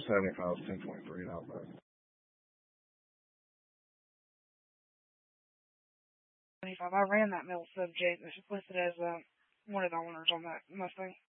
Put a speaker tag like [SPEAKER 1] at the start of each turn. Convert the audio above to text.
[SPEAKER 1] 75 1023 in Outback.
[SPEAKER 2] 25. I ran that middle subject that's listed as one of the owners on that Mustang.